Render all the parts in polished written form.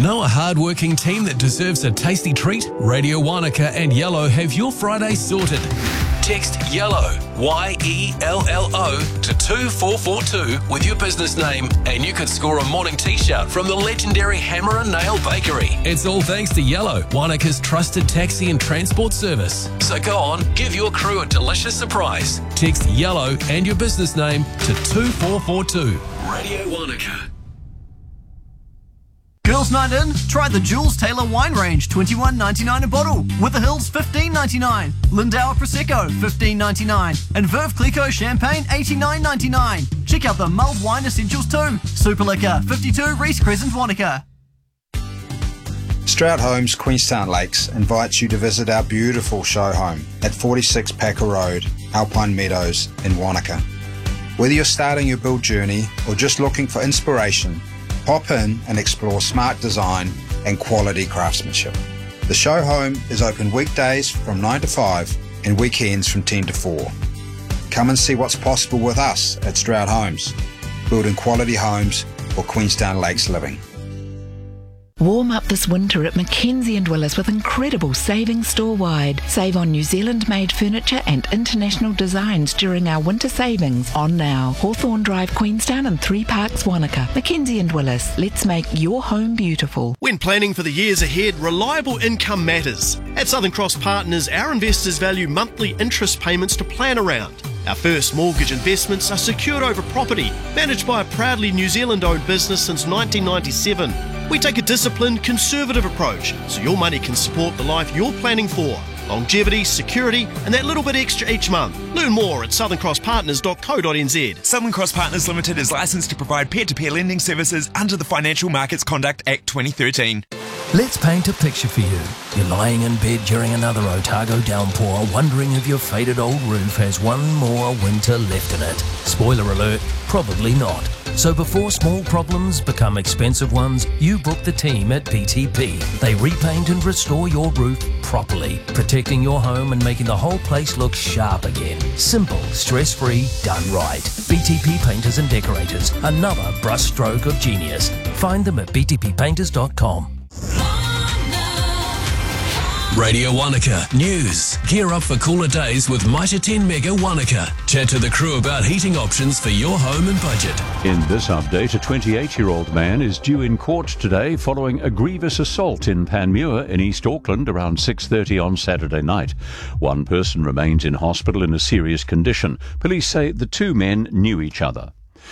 Know a hard-working team that deserves a tasty treat? Radio Wanaka and Yellow have your Friday sorted. Text YELLOW, YELLO, to 24442 with your business name and you could score a morning t-shirt from the legendary Hammer and Nail Bakery. It's all thanks to Yellow, Wanaka's trusted taxi and transport service. So go on, give your crew a delicious surprise. Text YELLOW and your business name to 2442. Radio Wanaka. Girls' Night In, try the Jules Taylor wine range, $21.99 a bottle. Wither Hills, $15.99. Lindauer Prosecco, $15.99. And Veuve Clicquot Champagne, $89.99. Check out the mulled wine essentials too. Super Liquor, 52 Reese Crescent, Wanaka. Stroud Homes Queenstown Lakes invites you to visit our beautiful show home at 46 Packer Road, Alpine Meadows in Wanaka. Whether you're starting your build journey or just looking for inspiration, pop in and explore smart design and quality craftsmanship. The show home is open weekdays from 9 to 5 and weekends from 10 to 4. Come and see what's possible with us at Stroud Homes, building quality homes for Queenstown Lakes living. Warm up this winter at Mackenzie & Willis with incredible savings store-wide. Save on New Zealand-made furniture and international designs during our winter savings on now. Hawthorne Drive, Queenstown and 3 Parks, Wanaka. Mackenzie & Willis. Let's make your home beautiful. When planning for the years ahead, reliable income matters. At Southern Cross Partners, our investors value monthly interest payments to plan around. Our first mortgage investments are secured over property, managed by a proudly New Zealand-owned business since 1997. We take a disciplined, conservative approach so your money can support the life you're planning for. Longevity, security, and that little bit extra each month. Learn more at southern-cross-partners.co.nz. Southern Cross Partners Limited is licensed to provide peer-to-peer lending services under the Financial Markets Conduct Act 2013. Let's paint a picture for you. You're lying in bed during another Otago downpour, wondering if your faded old roof has one more winter left in it. Spoiler alert, probably not. So before small problems become expensive ones, you book the team at BTP. They repaint and restore your roof properly, protecting your home and making the whole place look sharp again. Simple, stress-free, done right. BTP Painters and Decorators, another brushstroke of genius. Find them at btppainters.com. Radio Wanaka News. Gear up for cooler days with Mitre 10 Mega Wanaka. Chat to the crew about heating options for your home and budget. In this update, a 28-year-old man is due in court today following a grievous assault in Panmure in East Auckland around 6:30 on Saturday night. One person remains in hospital in a serious condition. Police say the two men knew each other.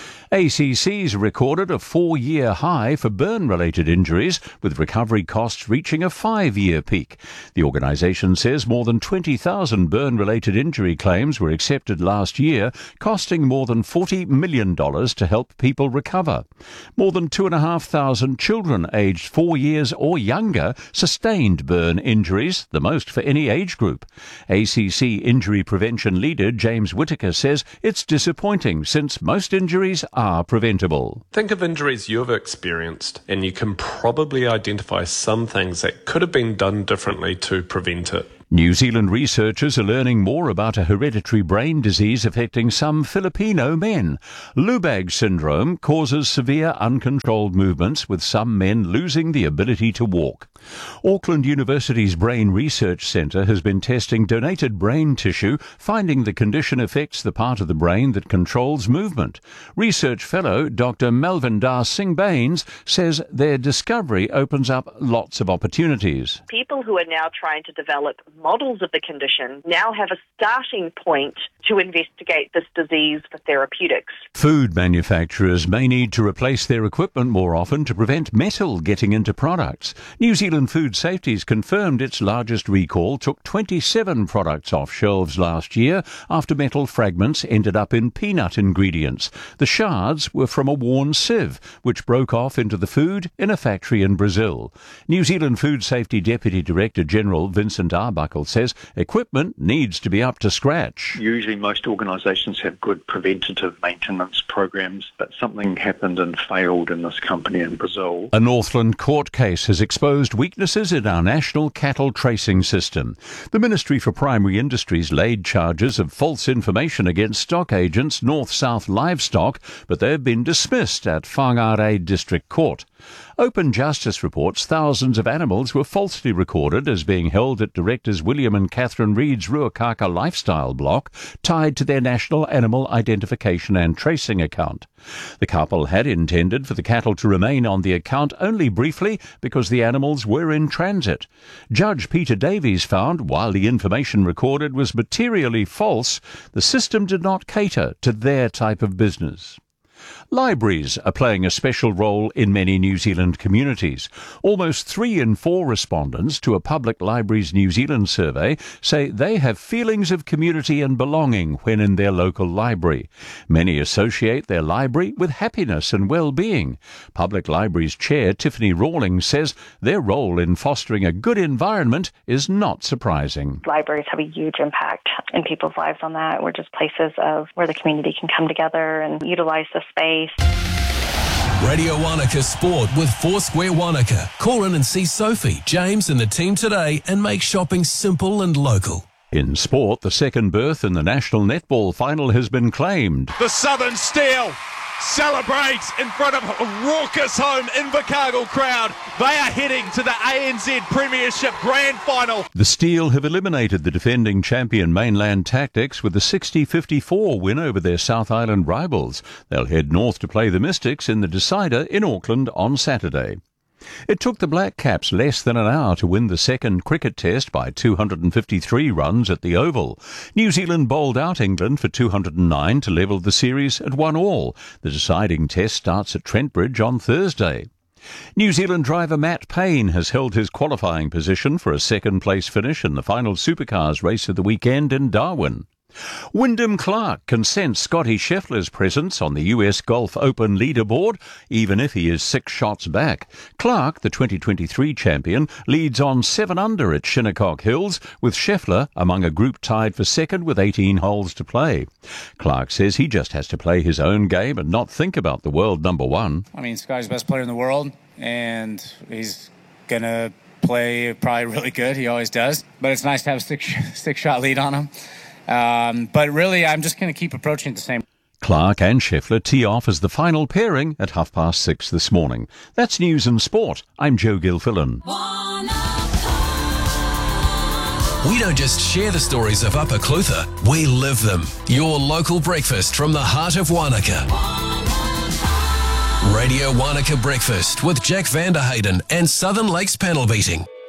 ACC's recorded a 4-year high for burn-related injuries, with recovery costs reaching a 5-year peak. The organisation says more than 20,000 burn-related injury claims were accepted last year, costing more than $40 million to help people recover. More than 2,500 children aged 4 years or younger sustained burn injuries, the most for any age group. ACC injury prevention leader James Whittaker says it's disappointing since most injuries are preventable. Think of injuries you've experienced and you can probably identify some things that could have been done differently to prevent it. New Zealand researchers are learning more about a hereditary brain disease affecting some Filipino men. Lubag syndrome causes severe uncontrolled movements, with some men losing the ability to walk. Auckland University's Brain Research Centre has been testing donated brain tissue, finding the condition affects the part of the brain that controls movement. Research fellow Dr. Melvindar Singh Baines says their discovery opens up lots of opportunities. People who are now trying to develop models of the condition now have a starting point to investigate this disease for therapeutics. Food manufacturers may need to replace their equipment more often to prevent metal getting into products. New Zealand Food Safety's confirmed its largest recall took 27 products off shelves last year after metal fragments ended up in peanut ingredients. The shards were from a worn sieve, which broke off into the food in a factory in Brazil. New Zealand Food Safety Deputy Director General Vincent Arbuckle says equipment needs to be up to scratch. Usually most organisations have good preventative maintenance programs, but something happened and failed in this company in Brazil. A Northland court case has exposed weaknesses in our national cattle tracing system. The Ministry for Primary Industries laid charges of false information against stock agents North South Livestock, but they've been dismissed at Whangarei District Court. Open Justice reports thousands of animals were falsely recorded as being held at directors William and Catherine Reid's Ruakaka lifestyle block, tied to their National Animal Identification and Tracing account. The couple had intended for the cattle to remain on the account only briefly because the animals were in transit. Judge Peter Davies found while the information recorded was materially false, the system did not cater to their type of business. Libraries are playing a special role in many New Zealand communities. Almost 3 in 4 respondents to a Public Libraries New Zealand survey say they have feelings of community and belonging when in their local library. Many associate their library with happiness and well-being. Public Libraries Chair Tiffany Rawlings says their role in fostering a good environment is not surprising. Libraries have a huge impact in people's lives on that. We're just places of where the community can come together and utilize the space. Radio Wanaka Sport with Foursquare Wanaka. Call in and see Sophie, James and the team today and make shopping simple and local. In sport, the second berth in the National Netball Final has been claimed. The Southern Steel celebrates in front of a raucous home Invercargill crowd. They are heading to the ANZ Premiership Grand Final. The Steel have eliminated the defending champion Mainland Tactics with a 60-54 win over their South Island rivals. They'll head north to play the Mystics in the decider in Auckland on Saturday. It took the Black Caps less than an hour to win the second cricket test by 253 runs at the Oval. New Zealand bowled out England for 209 to level the series at 1-1. The deciding test starts at Trent Bridge on Thursday. New Zealand driver Matt Payne has held his qualifying position for a second-place finish in the final supercars race of the weekend in Darwin. Wyndham Clark can sense Scotty Scheffler's presence on the US Golf Open leaderboard, even if he is 6 shots back. Clark, the 2023 champion, leads on 7 under at Shinnecock Hills, with Scheffler among a group tied for second with 18 holes to play. Clark says he just has to play his own game and not think about the world number one. I mean, Scotty's the best player in the world, and he's going to play probably really good. He always does. But it's nice to have a six-shot lead on him. But really, I'm just going to keep approaching it the same. Clark and Scheffler tee off as the final pairing at 6:30 this morning. That's News and Sport. I'm Joe Gilfillan. We don't just share the stories of Upper Clutha, we live them. Your local breakfast from the heart of Wanaka. Radio Wanaka Breakfast with Jack Vanderhayden and Southern Lakes Panel Beating.